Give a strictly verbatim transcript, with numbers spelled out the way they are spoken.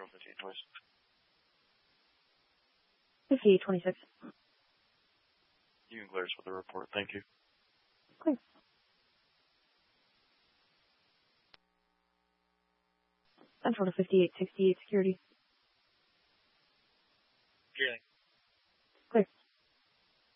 Zero fifty-eight twenty-six. fifty-eight twenty-six. You can clear us with the report. Thank you. Clear. Central to fifty-eight sixty-eight security. Hearing.